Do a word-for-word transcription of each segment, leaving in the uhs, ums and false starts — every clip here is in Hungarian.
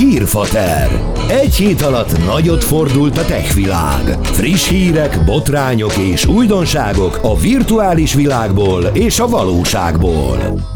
Hírfater. Egy hét alatt nagyot fordult a tech világ. Friss hírek, botrányok és újdonságok a virtuális világból és a valóságból.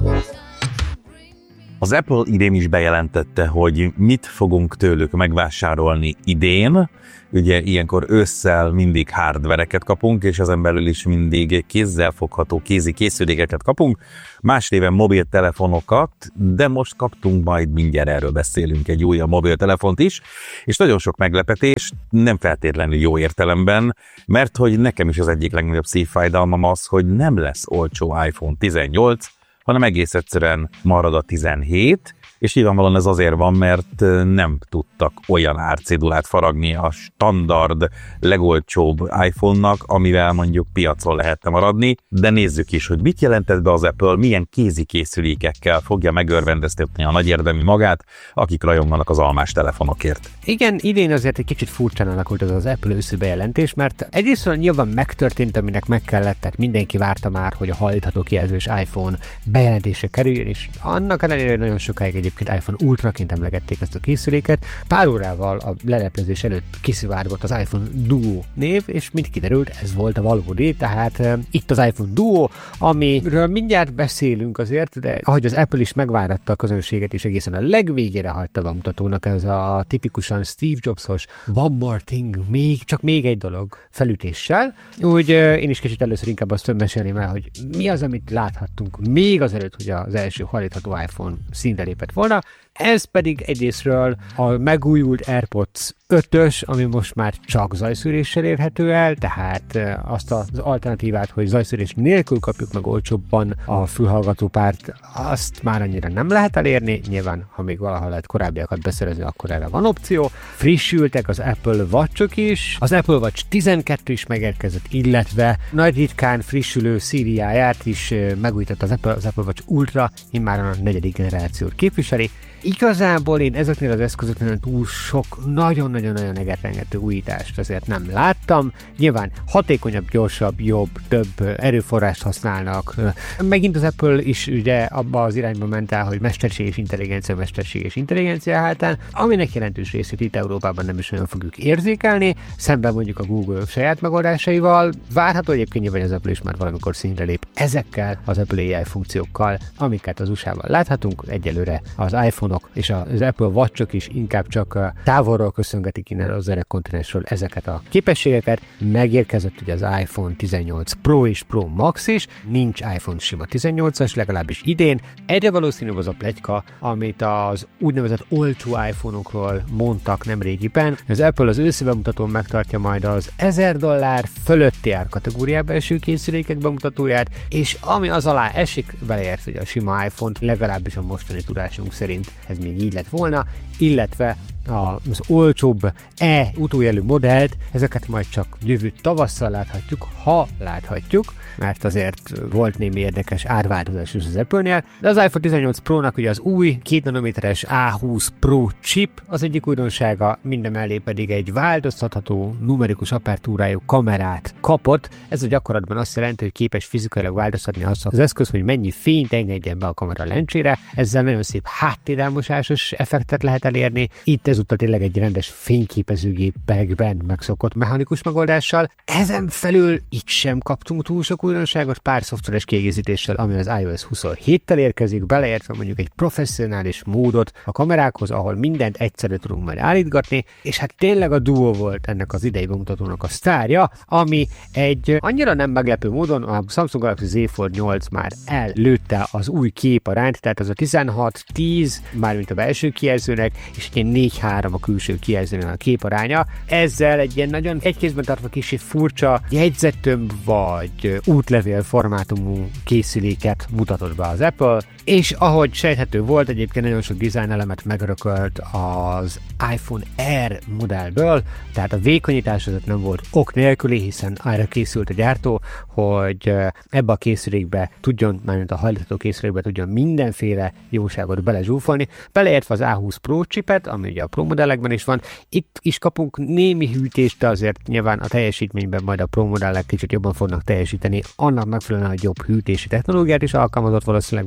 Az Apple idén is bejelentette, hogy mit fogunk tőlük megvásárolni idén. Ugye ilyenkor ősszel mindig hardvereket kapunk, és ezen belül is mindig kézzelfogható kézi készülékeket kapunk. Más néven mobiltelefonokat, de most kaptunk, majd mindjárt erről beszélünk, egy újabb mobiltelefont is, és nagyon sok meglepetés, nem feltétlenül jó értelemben, mert hogy nekem is az egyik legnagyobb szívfájdalmam az, hogy nem lesz olcsó iPhone tizennyolc, hanem egész egyszerűen marad a tizenhét, és nyilvánvalóan ez azért van, mert nem tudtak olyan árcédulát faragni a standard, legolcsóbb iPhone-nak, amivel mondjuk piacon lehetne maradni, de nézzük is, hogy mit jelentett be az Apple, milyen kézi készülékekkel fogja megörvendeztetni a nagy érdemű magát, akik rajonganak az almás telefonokért. Igen, idén azért egy kicsit furcsán alakult az az Apple őszi bejelentés, mert egyrészt nyilván megtörtént, aminek meg kellett, tehát mindenki várta már, hogy a hajlítható kijelzős iPhone bejelentése kerüljön, és annak ellenére nagyon sokáig egyébként iPhone Ultraként emlegették ezt a készüléket. Pár órával a leleplezés előtt kiszivárgott az iPhone Duo név, és mint kiderült, ez volt a valódi, tehát e, itt az iPhone Duo, amiről mindjárt beszélünk azért, de ahogy az Apple is megváratta a közönséget, és egészen a legvégére hagyta a bemutatónak, ez a tipikusan Steve Jobsos one more thing, még, csak még egy dolog felütéssel. Úgy e, én is kicsit először inkább azt mesélném el, hogy mi az, amit láthattunk még azelőtt, hogy az első hajlítható iPhone színre lépett volna. Ez pedig egyrésztről a megújult AirPods ötös, ami most már csak zajszűréssel érhető el, tehát azt az alternatívát, hogy zajszűrés nélkül kapjuk meg olcsóbban a fülhallgatópárt, azt már annyira nem lehet elérni. Nyilván, ha még valaha lehet korábbiakat beszerezni, akkor erre van opció. Frissültek az Apple Watch-ok is, az Apple Watch tizenkettő is megérkezett, illetve nagy ritkán frissülő szériáját is megújított az Apple, az Apple Watch Ultra, immáron a negyedik generációt képviseli. Igazából én ezeknél az eszközöknél túl sok, nagyon-nagyon-nagyon egetrengető újítást azért nem láttam. Nyilván hatékonyabb, gyorsabb, jobb, több erőforrást használnak. Megint az Apple is ugye abba az irányba ment el, hogy mesterséges intelligencia, mesterséges intelligencia hátán, aminek jelentős részét itt Európában nem is olyan fogjuk érzékelni, szemben mondjuk a Google saját megoldásaival. Várható egyébként nyilván az Apple is már valamikor színre lép ezekkel az Apple á i funkciókkal, amiket az u es á-ban láthatunk. Egyelőre az iPhone és az Apple Watch-ok is inkább csak távolról köszöngetik innen az erre kontinensről ezeket a képességeket. Megérkezett ugye az iPhone tizennyolc Pro és Pro Max is, nincs iPhone sima tizennyolcas, legalábbis idén. Egyre valószínűbb az a pletyka, amit az úgynevezett olcsó iPhone-okról mondtak nemrégiben. Az Apple az őszi bemutatón megtartja majd az ezer dollár fölötti árkategóriába eső készülékek bemutatóját, és ami az alá esik, beleért, hogy a sima iPhone-t legalábbis a mostani tudásunk szerint ez még így lett volna, illetve az olcsóbb E utójelű modellt, ezeket majd csak jövő tavasszal láthatjuk, ha láthatjuk, mert azért volt némi érdekes árváltozás is az Apple-nél, de az iPhone tizennyolc Pro-nak ugye az új két nanométeres á húsz Pro chip az egyik újdonsága, mindemellé pedig egy változtatható numerikus apertúrájú kamerát kapott. Ez a gyakorlatban azt jelenti, hogy képes fizikailag változtatni azt az eszköz, hogy mennyi fényt engedjen be a kamera lencsére, ezzel nagyon szép háttérelmosásos effektet lehet elérni. Itt ezúttal tényleg egy rendes fényképezőgépekben megszokott mechanikus megoldással. Ezen felül itt sem kaptunk túl sok újdonságot, pár szoftveres kiegészítéssel, ami az iOS huszonhéttel érkezik, beleértve mondjuk egy professzionális módot a kamerákhoz, ahol mindent egyszerre tudunk majd állítgatni, és hát tényleg a Duo volt ennek az idei bemutatónak a sztárja, ami egy annyira nem meglepő módon a Samsung Galaxy Z Fold nyolc már ellőtte az új képarányt, tehát az a tizenhat tíz, mármint a belső kijelzőnek, és egy ilyen négy három a külső kijelzőnek a képaránya. Ezzel egy ilyen nagyon egykézben tartva kicsit furcsa jegyzettömb vagy útlevél formátumú készüléket mutatott be az Apple, és ahogy sejthető volt, egyébként nagyon sok design elemet megörökölt az iPhone Air modellből, tehát a vékonyítás azért nem volt ok nélküli, hiszen arra készült a gyártó, hogy ebbe a készülékbe tudjon, mármint a hajlítható készülékbe tudjon mindenféle jóságot belezsúfolni, beleértve az á húsz Pro chipet, ami ugye a Pro modellekben is van. Itt is kapunk némi hűtést, de azért nyilván a teljesítményben majd a Pro modellek kicsit jobban fognak teljesíteni, annak megfelelően, hogy jobb hűtési technológiát is alkalmazott valószínűleg bennük a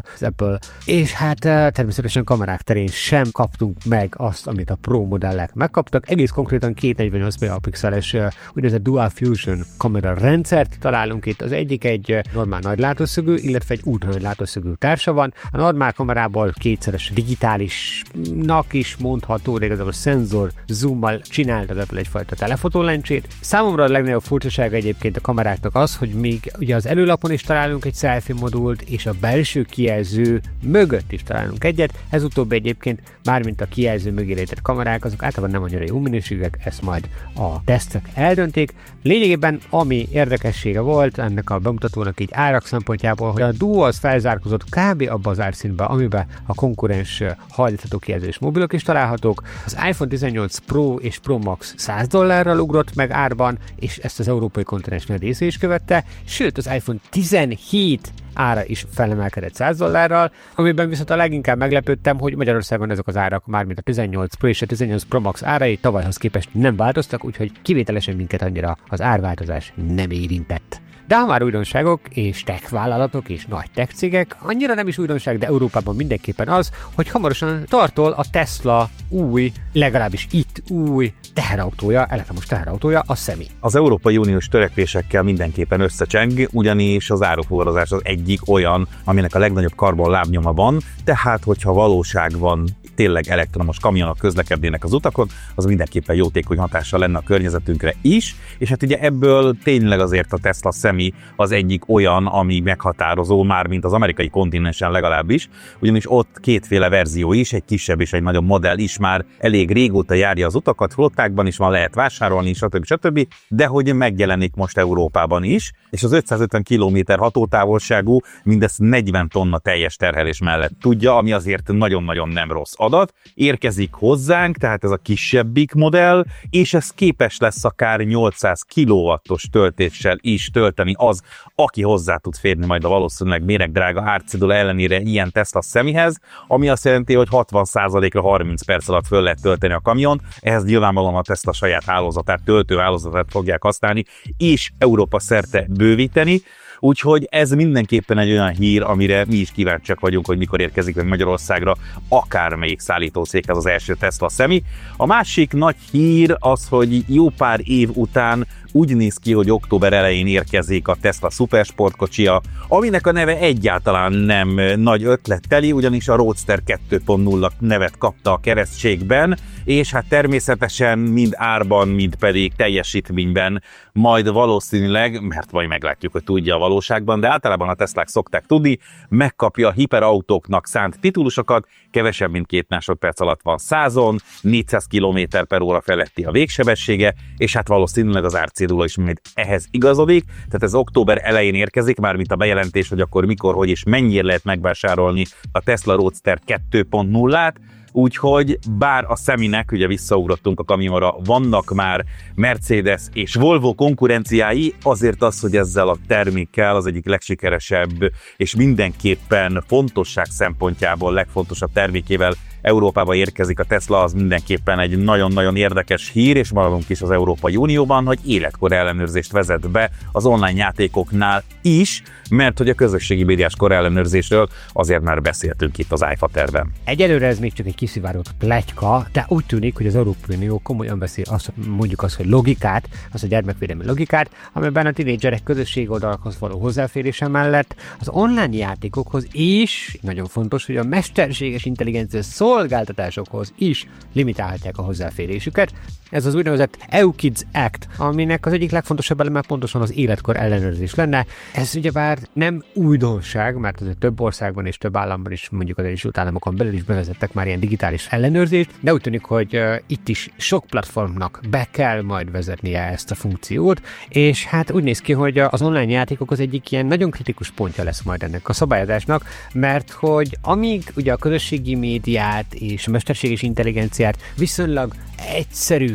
az Apple. És hát természetesen kamerák terén sem kaptunk meg azt, amit a Pro modellek megkaptak. Egész konkrétan két negyvennyolc megapixeles úgynevezett Dual Fusion kamera rendszert találunk itt. Az egyik egy normál nagy látószögű, illetve egy ultra nagy látószögű társa van. A normál kamerából kétszeres digitálisnak is mondható, de igazából szenzor zoommal csinált az Apple egyfajta telefotólencsét. Számomra a legnagyobb furcsasága egyébként a kameráknak az, hogy még ugye az előlapon is találunk egy selfie modult, és a belső kijelző mögött is találunk egyet. Ez utóbbi egyébként, bármint a kijelző mögé létett kamerák, azok általában nem annyira jó minőségűek, ezt majd a tesztek eldöntik. Lényegében ami érdekessége volt ennek a bemutatónak így árak szempontjából, hogy a Duo az felzárkózott kb. Abba az árszínbe, amiben a konkurens hajlítható kijelzős mobilok is találhatók. Az iPhone tizennyolc Pro és Pro Max száz dollárral ugrott meg árban, és ezt az európai kontinens nagy része is követte, sőt az iPhone tizenhét ára is felemelkedett száz dollárral, amiben viszont a leginkább meglepődtem, hogy Magyarországon ezek az árak, mármint a tizennyolc Pro és a tizennyolc Pro Max árai tavalyhoz képest nem változtak, úgyhogy kivételesen minket annyira az árváltozás nem érintett. De ha már újdonságok és tech vállalatok és nagy tech cégek, annyira nem is újdonság, de Európában mindenképpen az, hogy hamarosan tartol a Tesla új, legalábbis itt új teherautója, elektromos teherautója, a Semi. Az Európai Uniós törekvésekkel mindenképpen összecseng, ugyanis az árufuvarozás az egyik olyan, aminek a legnagyobb karbonlábnyoma van, tehát hogyha valóság van, tényleg elektromos kamionok közlekednének az utakon, az mindenképpen jótékony hatással lenne a környezetünkre is, és hát ugye ebből tényleg azért a Tesla Semi az egyik olyan, ami meghatározó már, mint az amerikai kontinensen legalábbis, ugyanis ott kétféle verzió is, egy kisebb és egy nagyobb modell is már elég régóta járja az utakat, flottákban is van, lehet vásárolni, stb. stb., de hogy megjelenik most Európában is, és az ötszázötven kilométer hatótávolságú, mindezt negyven tonna teljes terhelés mellett tudja, ami azért nagyon-nagyon nem rossz adat, érkezik hozzánk, tehát ez a kisebbik modell, és ez képes lesz akár nyolcszáz kilowattos töltéssel is tölteni az, aki hozzá tud férni majd a valószínűleg méregdrága árcédula ellenére ilyen Tesla Semihez, ami azt jelenti, hogy hatvan százalékra harminc perc alatt föl lehet tölteni a kamiont, ehhez nyilvánvalóan a Tesla saját hálózatát, töltőhálózatát fogják használni, és Európa szerte bővíteni. Úgyhogy ez mindenképpen egy olyan hír, amire mi is kíváncsiak vagyunk, hogy mikor érkezik meg Magyarországra akármelyik szállítócéghez az első Tesla Semi. A másik nagy hír az, hogy jó pár év után úgy néz ki, hogy október elején érkezik a Tesla szupersportkocsia, aminek a neve egyáltalán nem nagy ötletteli, ugyanis a Roadster kettő pont nulla nevet kapta a keresztségben, és hát természetesen mind árban, mind pedig teljesítményben majd valószínűleg, mert majd meglátjuk, hogy tudja a valóságban, de általában a Teslák szokták tudni, megkapja a hiperautóknak szánt titulusokat, kevesebb, mint két másodperc alatt van százon, négyszáz kilométer per óra feletti a végsebessége, és hát valószínűleg az árcédula is majd ehhez igazodik, tehát ez október elején érkezik, mármint a bejelentés, hogy akkor mikor, hogy és mennyire lehet megvásárolni a Tesla Roadster kettő pont nullát, úgyhogy bár a Seminek, ugye visszaugrottunk a kamionra, vannak már Mercedes és Volvo konkurenciái, azért az, hogy ezzel a termékkel az egyik legsikeresebb és mindenképpen fontosság szempontjából legfontosabb termékével Európába érkezik a Tesla, az mindenképpen egy nagyon-nagyon érdekes hír, és maradunk is az Európai Unióban, hogy életkor ellenőrzést vezet be az online játékoknál is, mert hogy a közösségi médiás kor ellenőrzésről azért már beszéltünk itt az iFaterben. Egyelőre ez még csak egy kiszivárgott pletyka, de úgy tűnik, hogy az Európai Unió komolyan beszél azt, mondjuk azt, hogy logikát, az a gyermekvédelmi logikát, amiben a tínédzserek közösségi oldalakhoz való hozzáférése mellett az online játékokhoz is, nagyon fontos, hogy a mesterséges intelligencia szolgáltatásokhoz is limitálhatják a hozzáférésüket. Ez az úgynevezett E U Kids Act, aminek az egyik legfontosabb eleme pontosan az életkor ellenőrzés lenne. Ez ugyebár nem újdonság, mert azért több országban és több államban is, mondjuk az Egyesült Államokon belül is bevezettek már ilyen digitális ellenőrzést, de úgy tűnik, hogy uh, itt is sok platformnak be kell majd vezetnie ezt a funkciót, és hát úgy néz ki, hogy az online játékok az egyik ilyen nagyon kritikus pontja lesz majd ennek a szabályozásnak, mert hogy amíg ugye a közösségi médiát és a mesterséges intelligenciát viszonylag egyszerű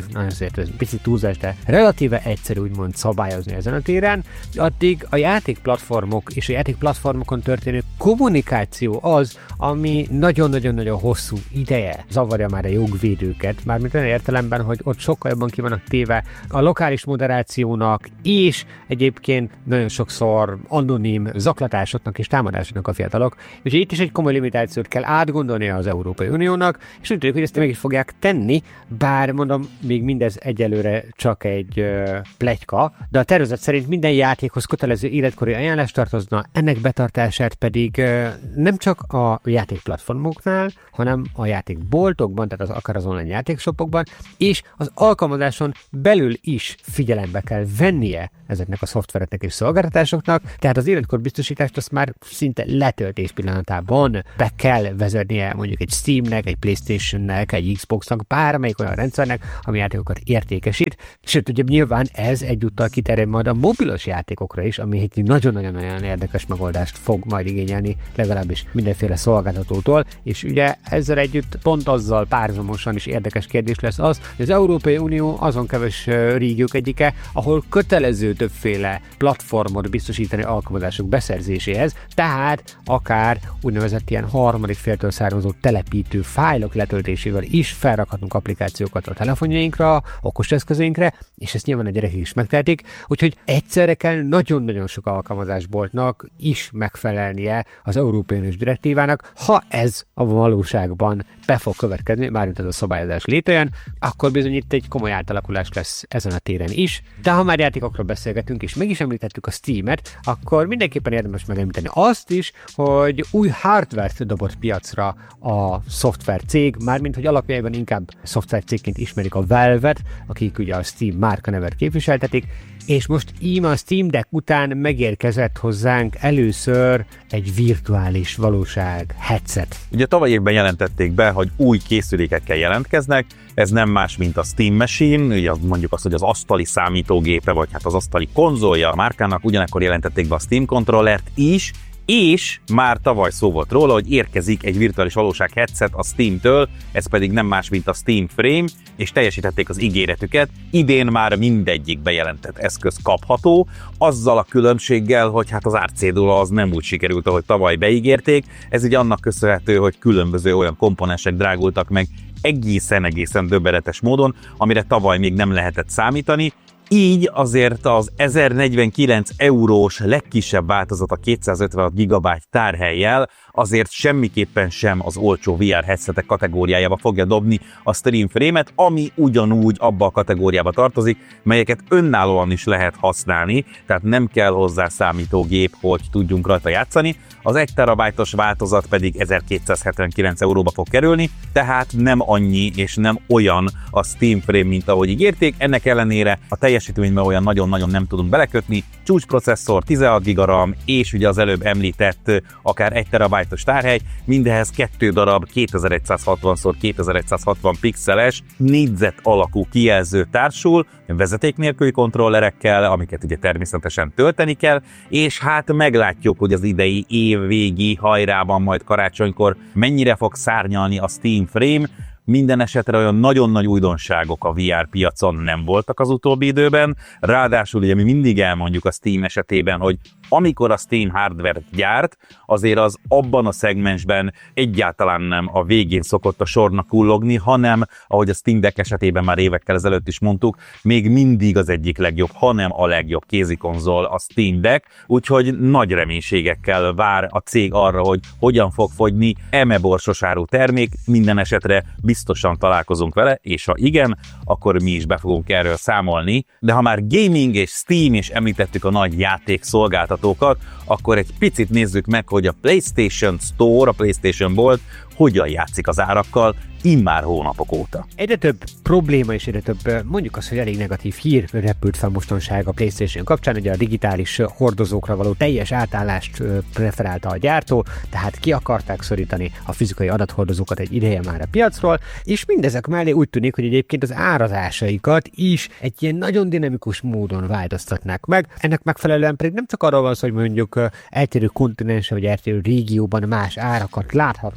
nagyon azért ez picit túlzás, de relatíve egyszerű úgymond szabályozni ezen a téren, addig a játékplatformok és a játékplatformokon történő kommunikáció az, ami nagyon-nagyon-nagyon hosszú ideje zavarja már a jogvédőket, mármint olyan értelemben, hogy ott sokkal jobban ki vannak téve a lokális moderációnak, és egyébként nagyon sokszor anonim zaklatásoknak és támadásoknak a fiatalok, és itt is egy komoly limitációt kell átgondolnia az Európai Uniónak, és úgy tudjuk, hogy ezt meg is fogják tenni, bár mondom, még mindez egyelőre csak egy ö, pletyka, de a tervezet szerint minden játékhoz kötelező életkori ajánlást tartozna, ennek betartását pedig ö, nem csak a játékplatformoknál, hanem a játékboltokban, tehát az, akár az online játékshopokban, és az alkalmazáson belül is figyelembe kell vennie ezeknek a szoftvereknek és szolgáltatásoknak, tehát az életkorbiztosítást azt már szinte letöltés pillanatában be kell vezetnie mondjuk egy Steamnek, egy PlayStationnek, egy Xboxnak, bármelyik olyan rendszernek, ami játékokat értékesít. Sőt, ugye nyilván ez egyúttal kiterjed majd a mobilos játékokra is, ami egy nagyon-nagyon-nagyon érdekes megoldást fog majd igényelni, legalábbis mindenféle szolgáltatótól, és ugye ezzel együtt pont azzal párhuzamosan is érdekes kérdés lesz az, hogy az Európai Unió azon kevés régiók egyike, ahol kötelező többféle platformot biztosítani alkalmazások beszerzéséhez, tehát akár úgynevezett ilyen harmadik féltől származó telepítő fájlok letöltésével is felrakhatunk applikációkat a telefonjainkra, okoseszközeinkre, és ezt nyilván a gyerekek is megtehetik, úgyhogy egyszerre kell nagyon-nagyon sok alkalmazásboltnak is megfelelnie az Európai Uniós direktívának. Ha ez a valóságban be fog következni, mármint ez a szabályozás létrejön, akkor bizony itt egy komoly átalakulás lesz ezen a téren is. De ha már játékokról beszélgetünk, és meg is említettük a Steamet, akkor mindenképpen érdemes megemlíteni azt is, hogy új hardware-t dobott piacra a szoftvercég, mármint hogy alapjában inkább szoftvercégként ismerik a Valve-et, akik ugye a Steam márkanevet képviseltetik, és most íme a Steam Deck után megérkezett hozzánk először egy virtuális valóság headset. Ugye tavaly évben jelentették be, hogy új készülékekkel jelentkeznek, ez nem más, mint a Steam Machine, ugye mondjuk azt, hogy az asztali számítógépe, vagy hát az asztali konzolja a márkának, ugyanakkor jelentették be a Steam Controllert is, és már tavaly szó volt róla, hogy érkezik egy virtuális valóság headset a Steam-től, ez pedig nem más, mint a Steam Frame, és teljesítették az ígéretüket. Idén már mindegyik bejelentett eszköz kapható, azzal a különbséggel, hogy hát az árcédula az nem úgy sikerült, ahogy tavaly beígérték. Ez ugye annak köszönhető, hogy különböző olyan komponensek drágultak meg egészen-egészen döbbenetes módon, amire tavaly még nem lehetett számítani. Így azért az ezernegyvenkilenc eurós legkisebb változat a kétszázötvenhat gigabyte tárhellyel azért semmiképpen sem az olcsó vé er headsetek kategóriájába fogja dobni a Steam Frame-et, ami ugyanúgy abba a kategóriába tartozik, melyeket önállóan is lehet használni, tehát nem kell hozzá számítógép, hogy tudjunk rajta játszani. Az egy terabájtos változat pedig ezerkétszázhetvenkilenc euróba fog kerülni, tehát nem annyi és nem olyan a Steam Frame, mint ahogy ígérték. Ennek ellenére a teljesítményben olyan nagyon-nagyon nem tudunk belekötni. Csúcsprocesszor, tizenhat giga RAM, és ugye az előbb említett akár egy terabájtos tárhely, mindehez kettő darab kétezer-egyszázhatvan szor kétezer-egyszázhatvan pixeles négyzet alakú kijelző társul, vezeték nélküli kontrollerekkel, amiket ugye természetesen tölteni kell, és hát meglátjuk, hogy az idei év végi hajrában, majd karácsonykor mennyire fog szárnyalni a Steam Frame. Minden esetre olyan nagyon nagy újdonságok a vé er piacon nem voltak az utóbbi időben, ráadásul ugye mi mindig elmondjuk a Steam esetében, hogy amikor a Steam hardware gyárt, azért az abban a szegmensben egyáltalán nem a végén szokott a sornak kullogni, hanem, ahogy a Steam Deck esetében már évekkel ezelőtt is mondtuk, még mindig az egyik legjobb, hanem a legjobb kézikonzol a Steam Deck, úgyhogy nagy reménységekkel vár a cég arra, hogy hogyan fog fogyni eme borsosárú termék, minden esetre biztosan találkozunk vele, és ha igen, akkor mi is be fogunk erről számolni, de ha már gaming és Steam, és említettük a nagy játékszolgáltatókat, akkor egy picit nézzük meg, hogy a PlayStation Store, a PlayStation Bolt hogyan játszik az árakkal immár hónapok óta. Egyre több probléma és egyre több, mondjuk azt, hogy elég negatív hír repült fel mostanság a PlayStation kapcsán, ugye a digitális hordozókra való teljes átállást preferálta a gyártó, tehát ki akarták szorítani a fizikai adathordozókat egy ideje már a piacról, és mindezek mellé úgy tűnik, hogy egyébként az árazásaikat is egy ilyen nagyon dinamikus módon változtatnák meg. Ennek megfelelően pedig nem csak arról van szó, hogy mondjuk eltérő kontinensen vagy eltérő régióban más árakat láthatnak a felhasználók,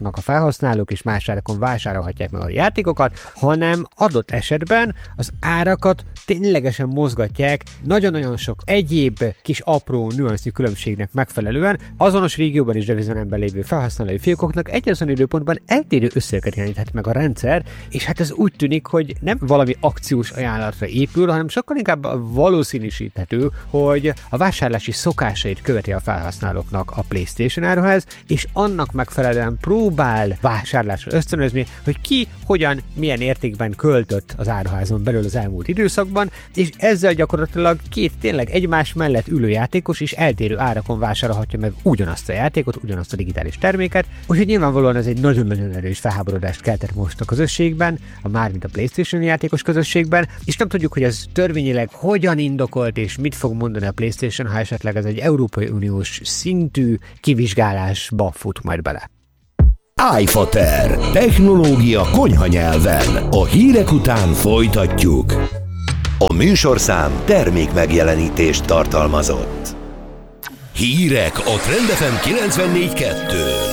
felhasználók és más árakon vásárolhatják meg a játékokat, hanem adott esetben az árakat ténylegesen mozgatják nagyon-nagyon sok egyéb kis apró nüansznyi különbségnek megfelelően azonos régióban és devizornemben lévő felhasználói fiókoknak egyazon időpontban eltérő összegeket jeleníthet meg a rendszer, és hát ez úgy tűnik, hogy nem valami akciós ajánlatra épül, hanem sokkal inkább valószínűsíthető, hogy a vásárlási szokásait követi a felhasználóknak a PlayStation áruház, és annak megfelelően próbál vásárlásra ösztönözni, hogy ki, hogyan, milyen értékben költött az áruházon belül az elmúlt időszakban, és ezzel gyakorlatilag két tényleg egymás mellett ülő játékos is eltérő árakon vásárolhatja meg ugyanazt a játékot, ugyanazt a digitális terméket, úgyhogy nyilvánvalóan ez egy nagyon-nagyon erős felháborodást keltett most a közösségben, a mármint a PlayStation játékos közösségben, és nem tudjuk, hogy ez törvényileg hogyan indokolt, és mit fog mondani a PlayStation, ha esetleg ez egy Európai Uniós szintű kivizsgálásba fut majd bele. iFater. Technológia konyhanyelven. A hírek után folytatjuk. A műsorszám termék megjelenítést tartalmazott. Hírek a Trend ef em kilencvennégy kettőn.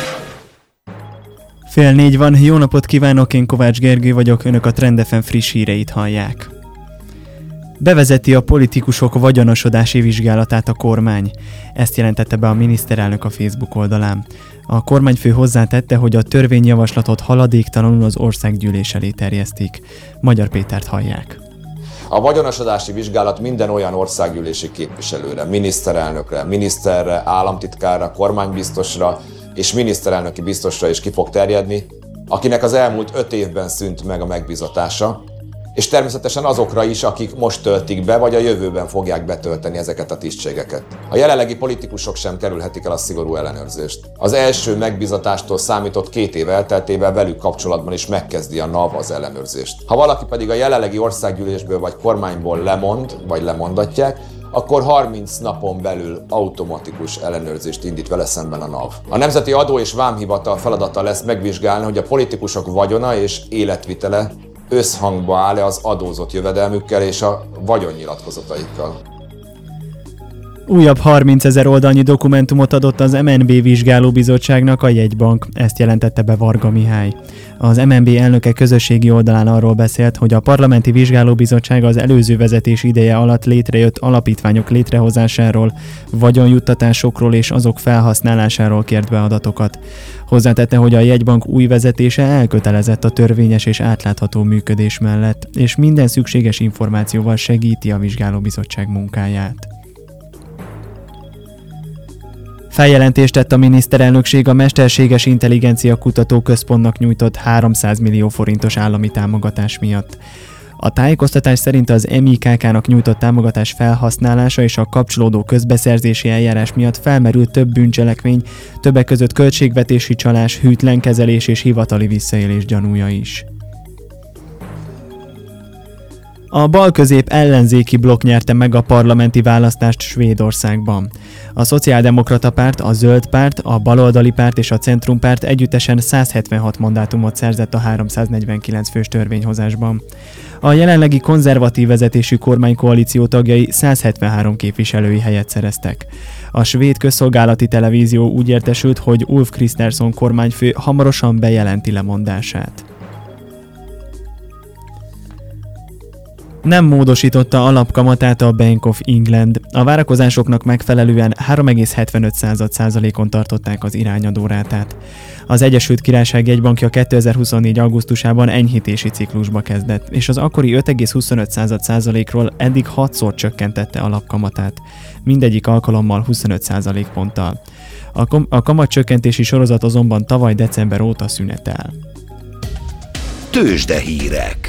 Fél négy van, jó napot kívánok, én Kovács Gergő vagyok, önök a Trend ef em friss híreit hallják. Bevezeti a politikusok vagyonosodási vizsgálatát a kormány. Ezt jelentette be a miniszterelnök a Facebook oldalán. A kormányfő hozzátette, hogy a törvényjavaslatot haladéktalanul az országgyűlés elé terjesztik. Magyar Pétert hallják. A vagyonosodási vizsgálat minden olyan országgyűlési képviselőre, miniszterelnökre, miniszterre, államtitkárra, kormánybiztosra és miniszterelnöki biztosra is ki fog terjedni, akinek az elmúlt öt évben szűnt meg a megbizatása, és természetesen azokra is, akik most töltik be, vagy a jövőben fogják betölteni ezeket a tisztségeket. A jelenlegi politikusok sem kerülhetik el a szigorú ellenőrzést. Az első megbizatástól számított két év elteltével velük kapcsolatban is megkezdi a NAV az ellenőrzést. Ha valaki pedig a jelenlegi országgyűlésből vagy kormányból lemond, vagy lemondatják, akkor harminc napon belül automatikus ellenőrzést indít vele szemben a NAV. A Nemzeti Adó és Vámhivatal feladata lesz megvizsgálni, hogy a politikusok vagyona és életvitele összhangba áll-e az adózott jövedelmükkel és a vagyonnyilatkozataikkal. Újabb harmincezer oldalnyi dokumentumot adott az em en bé vizsgálóbizottságnak a jegybank, ezt jelentette be Varga Mihály. Az em en bé elnöke közösségi oldalán arról beszélt, hogy a parlamenti vizsgálóbizottság az előző vezetés ideje alatt létrejött alapítványok létrehozásáról, vagyonjuttatásokról és azok felhasználásáról kért be adatokat. Hozzátette, hogy a jegybank új vezetése elkötelezett a törvényes és átlátható működés mellett, és minden szükséges információval segíti a vizsgálóbizottság munkáját. Feljelentést tett a miniszterelnökség a Mesterséges Intelligencia Kutató Központnak nyújtott háromszáz millió forintos állami támogatás miatt. A tájékoztatás szerint az em i ká ká-nak nyújtott támogatás felhasználása és a kapcsolódó közbeszerzési eljárás miatt felmerült több bűncselekmény, többek között költségvetési csalás, hűtlen kezelés és hivatali visszaélés gyanúja is. A balközép ellenzéki blokk nyerte meg a parlamenti választást Svédországban. A Szociáldemokrata Párt, a Zöld Párt, a Baloldali Párt és a Centrum Párt együttesen száz hetvenhat mandátumot szerzett a háromszáznegyvenkilenc fős törvényhozásban. A jelenlegi konzervatív vezetésű kormánykoalíció tagjai száz hetvenhárom képviselői helyet szereztek. A svéd közszolgálati televízió úgy értesült, hogy Ulf Kristersson kormányfő hamarosan bejelenti lemondását. Nem módosította alapkamatát a Bank of England. A várakozásoknak megfelelően három egész hetvenöt százalékon tartották az irányadórátát. Az Egyesült Királyság jegybankja kétezer-huszonnégy augusztusában enyhítési ciklusba kezdett, és az akkori öt egész huszonöt százalékról eddig hatszor csökkentette alapkamatát, mindegyik alkalommal huszonöt százalékponttal. A, kom- a kamatcsökkentési sorozat azonban tavaly december óta szünetel. Tőzsdehírek.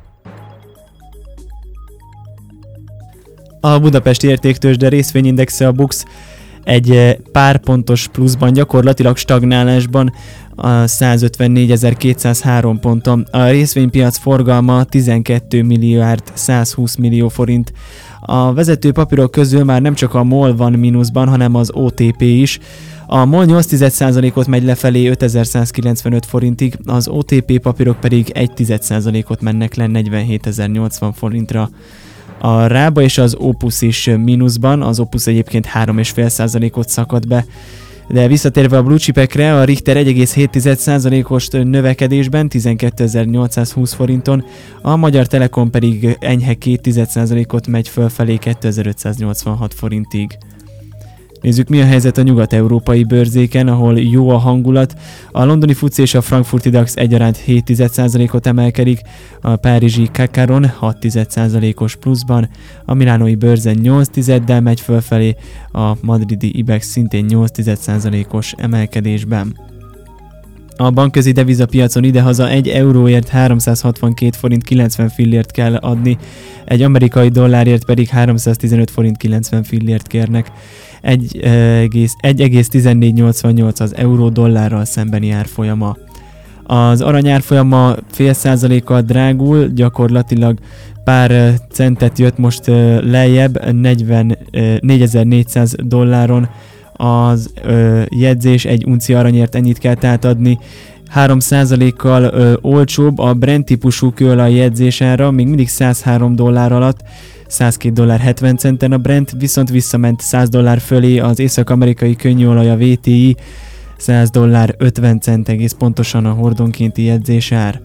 A budapesti értéktőzsde részvényindexe, a BUX egy pár pontos pluszban, gyakorlatilag stagnálásban, a százötvennégyezer-kétszázhárom ponton. A részvénypiac forgalma tizenkét milliárd százhúsz millió forint. A vezető papírok közül már nem csak a MOL van mínuszban, hanem az o té pé is. A MOL nyolc egész egy százalékot megy lefelé ötezer-százkilencvenöt forintig, az o té pé papírok pedig egy egész egy százalékot mennek le negyvenhétezer-nyolcvan forintra. A Rába és az Opus is mínuszban, az Opus egyébként három egész öt százalékot szakadt be, De visszatérve a blue chipekre, a Richter egy egész hét százalékos növekedésben tizenkétezer-nyolcszázhúsz forinton, a Magyar Telekom pedig enyhe két százalékot megy fölfelé kétezer-ötszáznyolcvanhat forintig. Nézzük, mi a helyzet a nyugat-európai bőrzéken, ahol jó a hangulat. A londoni fuci és a frankfurti DAX egyaránt hét százalékot emelkedik, a párizsi Kakaron hat százalékos pluszban, a milánói bőrzen nyolc tizeddel megy fölfelé, a madridi Ibex szintén nyolc százalékos emelkedésben. A bankközi devizapiacon idehaza egy euróért háromszázhatvankét forint kilencven fillért kell adni, egy amerikai dollárért pedig háromszáztizenöt forint kilencven fillért kérnek. egy egész tizennégy nyolcvannyolc az euró dollárral szembeni árfolyama. Az arany árfolyama fél százalékkal drágul, gyakorlatilag pár centet jött most lejjebb, négyezer-négyszáz dolláron az ö, jegyzés, egy unci aranyért ennyit kell tehát adni, három százalékkal ö, olcsóbb a Brent típusú kőolaj jegyzésára, még mindig száz három dollár alatt, százkét dollár hetven centen a Brent, viszont visszament száz dollár fölé az észak-amerikai könnyűolaj a vé té i, száz dollár ötven cent egész pontosan a hordonkénti jegyzésár.